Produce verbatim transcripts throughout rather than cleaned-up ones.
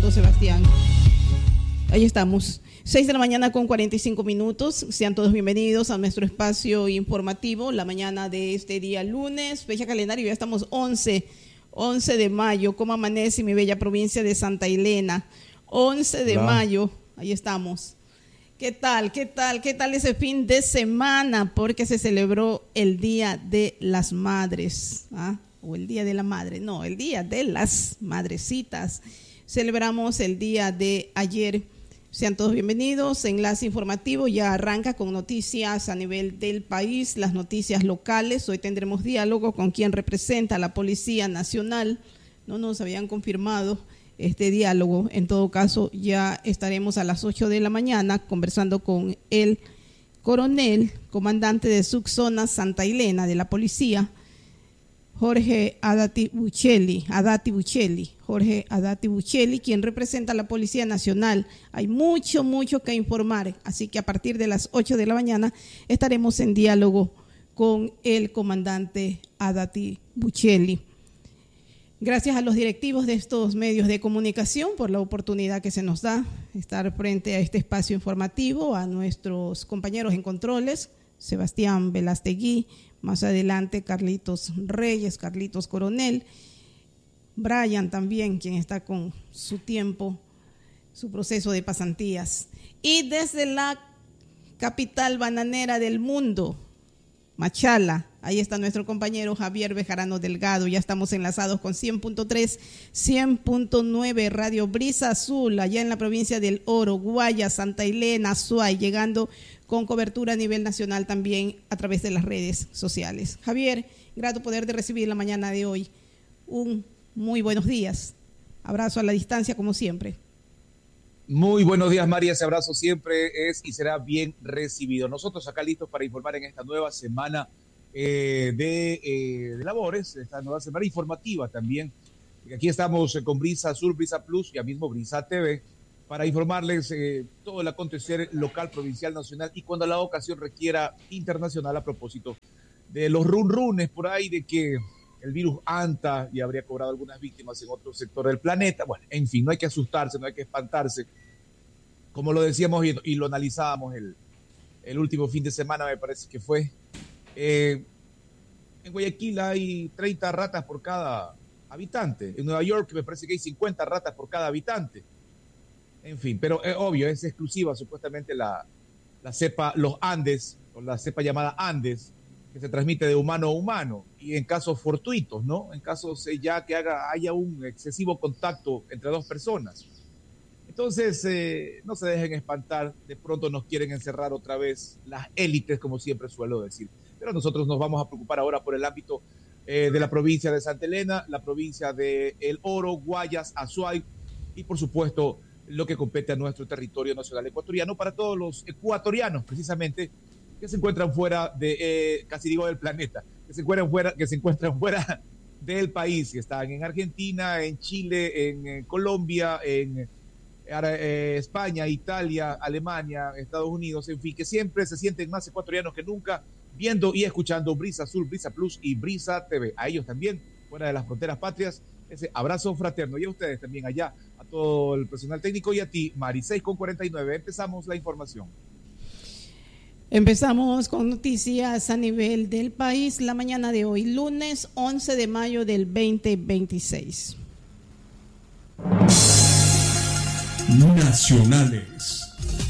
minutos, Sebastián. Ahí estamos. seis de la mañana con cuarenta y cinco minutos. Sean todos bienvenidos a nuestro espacio informativo, la mañana de este día lunes, fecha calendario, ya estamos once de mayo. ¿Cómo amanece mi bella provincia de Santa Elena? once de mayo, ahí estamos. ¿Qué tal? ¿Qué tal? ¿Qué tal ese fin de semana? Porque se celebró el Día de las Madres, ¿ah? O el Día de la Madre, no, el Día de las Madrecitas. Celebramos el día de ayer. Sean todos bienvenidos. Enlace informativo ya arranca con noticias a nivel del país, las noticias locales. Hoy tendremos diálogo con quien representa a la Policía Nacional. No nos habían confirmado este diálogo. En todo caso, ya estaremos a las ocho de la mañana conversando con el coronel, comandante de subzona Santa Elena de la Policía, Jorge Adati Buccelli, Adati Buccelli, Jorge Adati Buccelli, quien representa a la Policía Nacional. Hay mucho, mucho que informar, así que a partir de las ocho de la mañana estaremos en diálogo con el comandante Adati Buccelli. Gracias a los directivos de estos medios de comunicación por la oportunidad que se nos da estar frente a este espacio informativo, a nuestros compañeros en controles, Sebastián Velastegui, más adelante Carlitos Reyes, Carlitos Coronel, Brian también, quien está con su tiempo, su proceso de pasantías. Y desde la capital bananera del mundo, Machala, ahí está nuestro compañero Javier Bejarano Delgado. Ya estamos enlazados con cien punto tres, cien punto nueve Radio Brisa Azul, allá en la provincia del Oro, Guayas, Santa Elena, Azuay, llegando con cobertura a nivel nacional también a través de las redes sociales. Javier, grato poder de recibir la mañana de hoy. Un muy buenos días. Abrazo a la distancia como siempre. Muy buenos días, María. Ese abrazo siempre es y será bien recibido. Nosotros acá listos para informar en esta nueva semana eh, de, eh, de labores, esta nueva semana informativa también. Aquí estamos con Brisa Azul, Brisa Plus y ya mismo Brisa T V para informarles eh, todo el acontecer local, provincial, nacional y cuando la ocasión requiera internacional a propósito de los run-runes por ahí de que el virus anta y habría cobrado algunas víctimas en otro sector del planeta. Bueno, en fin, no hay que asustarse, no hay que espantarse. Como lo decíamos y, y lo analizábamos el, el último fin de semana, me parece que fue. Eh, en Guayaquil hay treinta ratas por cada habitante. En Nueva York me parece que hay cincuenta ratas por cada habitante. En fin, pero es obvio, es exclusiva supuestamente la, la cepa, los Andes, o la cepa llamada Andes, que se transmite de humano a humano, y en casos fortuitos, ¿no? En casos eh, ya que haga, haya un excesivo contacto entre dos personas. Entonces, eh, no se dejen espantar, de pronto nos quieren encerrar otra vez las élites, como siempre suelo decir. Pero nosotros nos vamos a preocupar ahora por el ámbito eh, de la provincia de Santa Elena, la provincia de El Oro, Guayas, Azuay, y por supuesto, lo que compete a nuestro territorio nacional ecuatoriano, para todos los ecuatorianos, precisamente, que se encuentran fuera de, eh, casi digo del planeta, que se encuentran fuera, que se encuentran fuera del país, que están en Argentina, en Chile, en, en Colombia, en eh, España, Italia, Alemania, Estados Unidos, en fin, que siempre se sienten más ecuatorianos que nunca viendo y escuchando Brisa Azul, Brisa Plus y Brisa T V. A ellos también, fuera de las fronteras patrias, ese abrazo fraterno. Y a ustedes también allá, a todo el personal técnico y a ti, Mari. seis con cuarenta y nueve. Empezamos la información. Empezamos con noticias a nivel del país la mañana de hoy, lunes once de mayo del veinte veintiséis. Nacionales.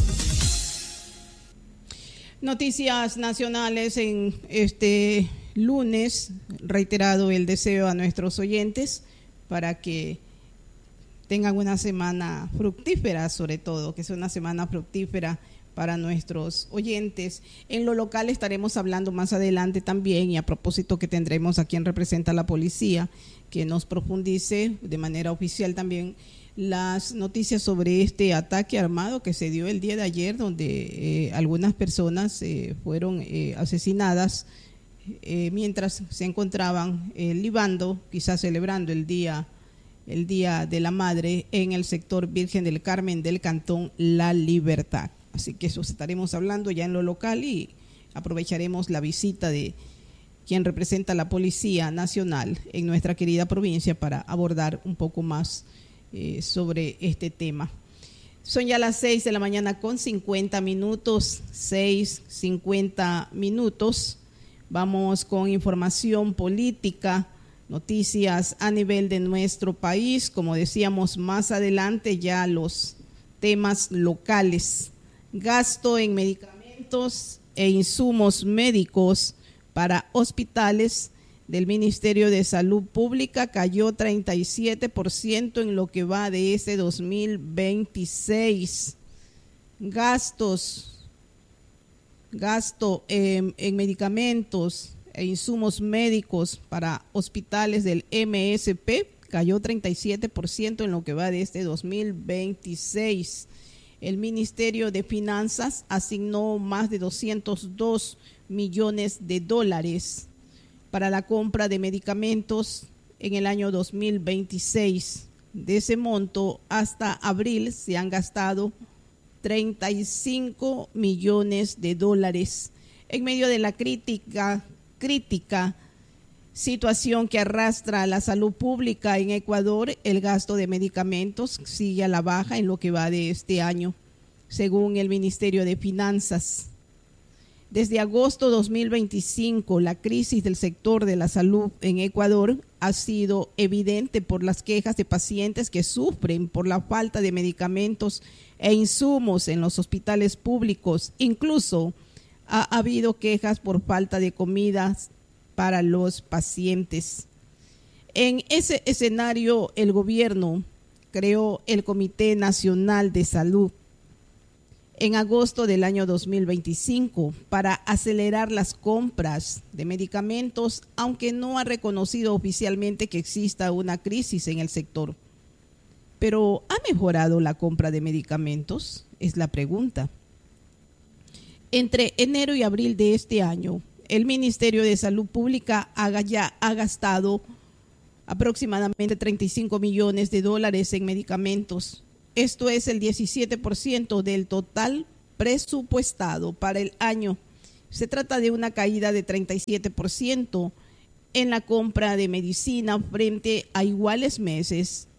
Noticias nacionales en este lunes, reiterado el deseo a nuestros oyentes para que tengan una semana fructífera, sobre todo, que sea una semana fructífera para nuestros oyentes. En lo local estaremos hablando más adelante también, y a propósito que tendremos a quien representa a la policía, que nos profundice de manera oficial también las noticias sobre este ataque armado que se dio el día de ayer, donde eh, algunas personas eh, fueron eh, asesinadas eh, mientras se encontraban eh, libando, quizás celebrando el día el Día de la Madre en el sector Virgen del Carmen del Cantón La Libertad. Así que eso estaremos hablando ya en lo local y aprovecharemos la visita de quien representa a la Policía Nacional en nuestra querida provincia para abordar un poco más eh, sobre este tema. Son ya las seis de la mañana con cincuenta minutos, seis, cincuenta minutos. Vamos con información política, noticias a nivel de nuestro país. Como decíamos más adelante, ya los temas locales. Gasto en medicamentos e insumos médicos para hospitales del Ministerio de Salud Pública cayó treinta y siete por ciento en lo que va de este dos mil veintiséis. Gastos, gasto en, en medicamentos e insumos médicos para hospitales del M S P cayó treinta y siete por ciento en lo que va de este dos mil veintiséis. El Ministerio de Finanzas asignó más de doscientos dos millones de dólares para la compra de medicamentos en el año dos mil veintiséis. De ese monto, hasta abril se han gastado treinta y cinco millones de dólares. En medio de la crítica, crítica situación que arrastra a la salud pública en Ecuador, el gasto de medicamentos sigue a la baja en lo que va de este año, según el Ministerio de Finanzas. Desde agosto dos mil veinticinco, la crisis del sector de la salud en Ecuador ha sido evidente por las quejas de pacientes que sufren por la falta de medicamentos e insumos en los hospitales públicos. Incluso ha habido quejas por falta de comidas para los pacientes. En ese escenario, el gobierno creó el Comité Nacional de Salud en agosto del año dos mil veinticinco para acelerar las compras de medicamentos, aunque no ha reconocido oficialmente que exista una crisis en el sector. Pero ¿ha mejorado la compra de medicamentos? Es la pregunta. Entre enero y abril de este año, el Ministerio de Salud Pública ha, ya ha gastado aproximadamente treinta y cinco millones de dólares en medicamentos. Esto es el diecisiete por ciento del total presupuestado para el año. Se trata de una caída de treinta y siete por ciento en la compra de medicina frente a iguales meses.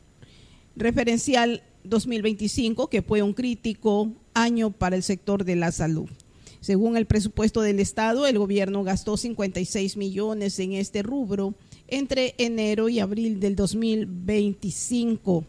Referencial dos mil veinticinco, que fue un crítico año para el sector de la salud. Según el presupuesto del Estado, el gobierno gastó cincuenta y seis millones en este rubro entre enero y abril del dos mil veinticinco.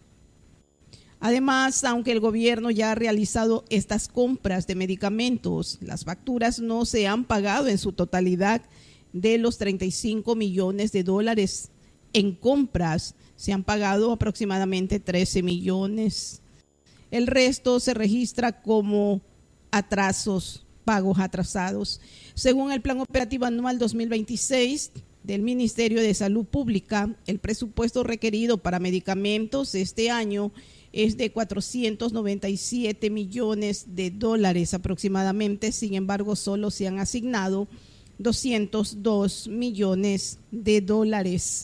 Además, aunque el gobierno ya ha realizado estas compras de medicamentos, las facturas no se han pagado en su totalidad. De los treinta y cinco millones de dólares en compras, se han pagado aproximadamente trece millones. El resto se registra como atrasos, pagos atrasados. Según el Plan Operativo Anual dos mil veintiséis del Ministerio de Salud Pública, el presupuesto requerido para medicamentos este año es de cuatrocientos noventa y siete millones de dólares aproximadamente. Sin embargo, solo se han asignado doscientos dos millones de dólares.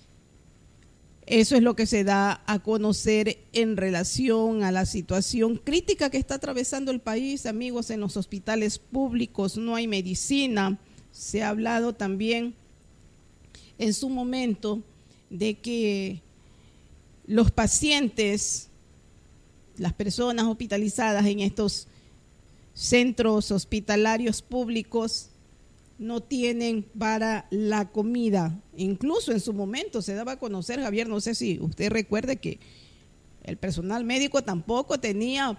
Eso es lo que se da a conocer en relación a la situación crítica que está atravesando el país, amigos. En los hospitales públicos no hay medicina. Se ha hablado también en su momento de que los pacientes, las personas hospitalizadas en estos centros hospitalarios públicos no tienen para la comida. Incluso en su momento se daba a conocer, Javier, no sé si usted recuerde, que el personal médico tampoco tenía,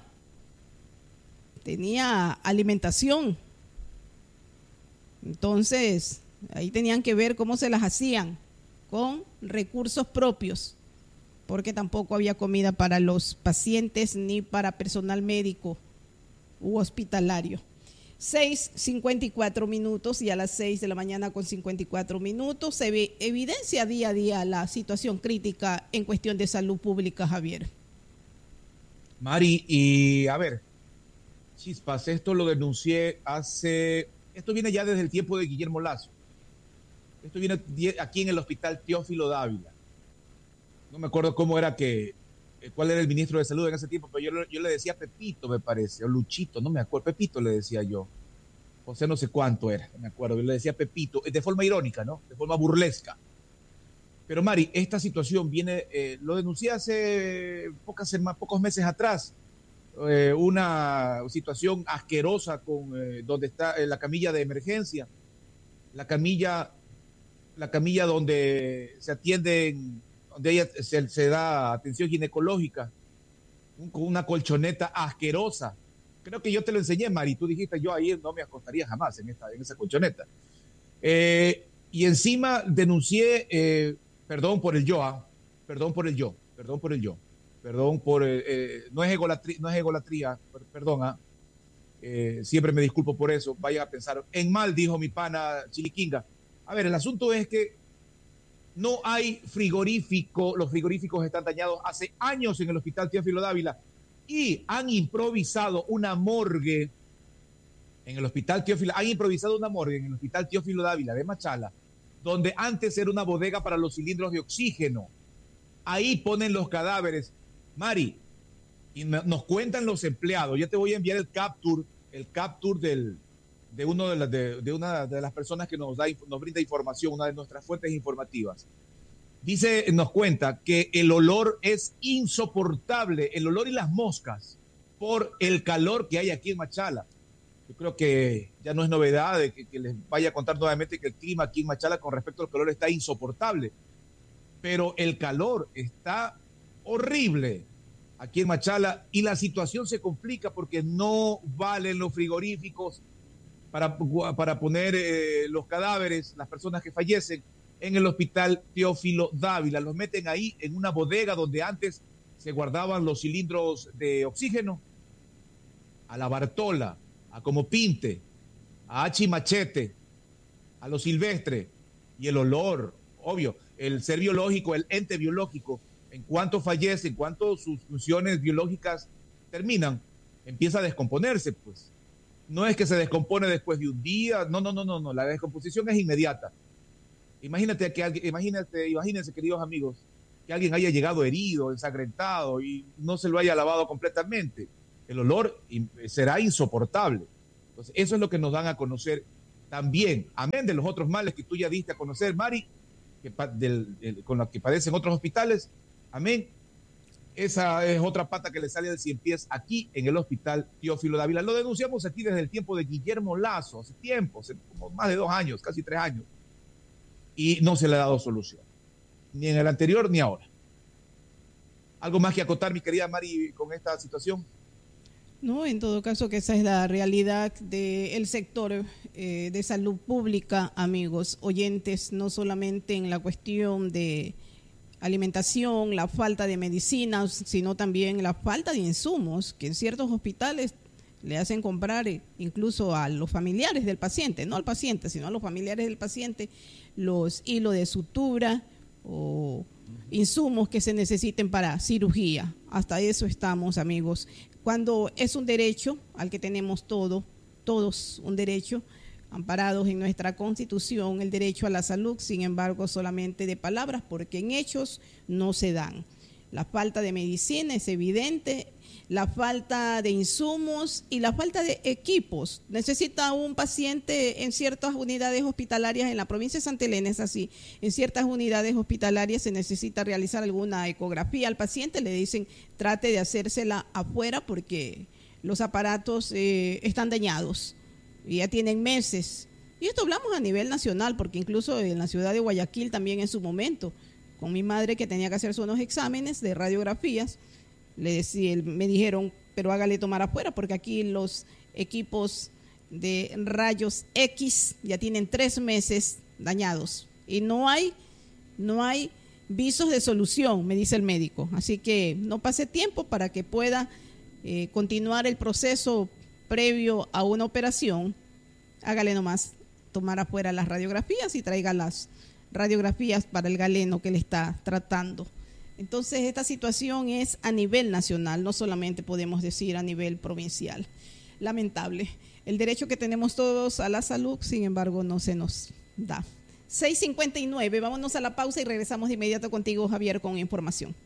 tenía alimentación. Entonces, ahí tenían que ver cómo se las hacían con recursos propios, porque tampoco había comida para los pacientes ni para personal médico u hospitalario. seis cincuenta y cuatro minutos, y a las seis de la mañana con cincuenta y cuatro minutos se ve, evidencia día a día la situación crítica en cuestión de salud pública, Javier. Mari, y a ver, chispas, esto lo denuncié hace, esto viene ya desde el tiempo de Guillermo Lazo. Esto viene aquí en el hospital Teófilo Dávila. No me acuerdo cómo era que, cuál era el ministro de salud en ese tiempo, pero yo, yo le decía Pepito, me parece, o Luchito, no me acuerdo, Pepito le decía yo. O sea, no sé cuánto era, no me acuerdo, yo le decía Pepito, de forma irónica, ¿no? De forma burlesca. Pero Mari, esta situación viene, eh, lo denuncié hace pocas semanas, pocos meses atrás, eh, una situación asquerosa con eh, donde está eh, la camilla de emergencia, la camilla, la camilla donde se atienden, donde ella se, se da atención ginecológica, un, con una colchoneta asquerosa. Creo que yo te lo enseñé, Mari, tú dijiste, yo ahí no me acostaría jamás en, esta, en esa colchoneta. Eh, y encima denuncié, eh, perdón por el yo, ¿ah? perdón por el yo, perdón por el yo, perdón por, eh, eh, no es egolatría, no es egolatría, per, perdón, ¿ah? eh, siempre me disculpo por eso, vaya a pensar en mal, dijo mi pana Chiliquinga. A ver, el asunto es que no hay frigorífico, los frigoríficos están dañados hace años en el Hospital Teófilo Dávila y han improvisado una morgue en el Hospital Teófilo, han improvisado una morgue en el Hospital Teófilo Dávila de Machala, donde antes era una bodega para los cilindros de oxígeno. Ahí ponen los cadáveres. Mari, y nos cuentan los empleados, ya te voy a enviar el capture, el capture del, de, uno de, la, de, de una de las personas que nos, da, nos brinda información, una de nuestras fuentes informativas. Dice, nos cuenta que el olor es insoportable, el olor y las moscas, por el calor que hay aquí en Machala. Yo creo que ya no es novedad de que, que les vaya a contar nuevamente que el clima aquí en Machala con respecto al calor está insoportable. Pero el calor está horrible aquí en Machala y la situación se complica porque no valen los frigoríficos para, para poner eh, los cadáveres, las personas que fallecen en el Hospital Teófilo Dávila. Los meten ahí en una bodega donde antes se guardaban los cilindros de oxígeno, a la Bartola, a Como Pinte, a Hachi Machete, a Los Silvestre, y el olor, obvio, el ser biológico, el ente biológico, en cuanto fallece, en cuanto sus funciones biológicas terminan, empieza a descomponerse, pues. No es que se descompone después de un día, no, no, no, no, no, la descomposición es inmediata. Imagínate que alguien, imagínate, imagínense, queridos amigos, que alguien haya llegado herido, ensangrentado y no se lo haya lavado completamente. El olor será insoportable. Entonces, eso es lo que nos dan a conocer también, amén de los otros males que tú ya diste a conocer, Mari, que, del, del, con los que padecen otros hospitales, amén. Esa es otra pata que le sale del cien pies aquí en el Hospital Teófilo Dávila. Lo denunciamos aquí desde el tiempo de Guillermo Lazo, hace tiempo, hace como más de dos años, casi tres años, y no se le ha dado solución, ni en el anterior ni ahora. ¿Algo más que acotar, mi querida Mari, con esta situación? No, en todo caso que esa es la realidad del sector eh, de salud pública, amigos oyentes, no solamente en la cuestión de alimentación, la falta de medicinas, sino también la falta de insumos que en ciertos hospitales le hacen comprar incluso a los familiares del paciente, no al paciente, sino a los familiares del paciente, los hilos de sutura o insumos que se necesiten para cirugía. Hasta eso estamos, amigos. Cuando es un derecho al que tenemos todo, todos un derecho, amparados en nuestra Constitución, el derecho a la salud, sin embargo, solamente de palabras, porque en hechos no se dan. La falta de medicina es evidente, la falta de insumos y la falta de equipos. Necesita un paciente en ciertas unidades hospitalarias, en la provincia de Santa Elena es así, en ciertas unidades hospitalarias se necesita realizar alguna ecografía al paciente, le dicen trate de hacérsela afuera porque los aparatos eh, están dañados y ya tienen meses. Y esto hablamos a nivel nacional, porque incluso en la ciudad de Guayaquil también en su momento, con mi madre que tenía que hacerse unos exámenes de radiografías, le decía, me dijeron, pero hágale tomar afuera, porque aquí los equipos de rayos X ya tienen tres meses dañados y no hay, no hay visos de solución, me dice el médico. Así que no pase tiempo para que pueda eh, continuar el proceso previo a una operación. Hágale nomás tomar afuera las radiografías y traiga las radiografías para el galeno que le está tratando. Entonces, esta situación es a nivel nacional, no solamente podemos decir a nivel provincial. Lamentable. El derecho que tenemos todos a la salud, sin embargo, no se nos da. seis cincuenta y nueve, vámonos a la pausa y regresamos de inmediato contigo, Javier, con información.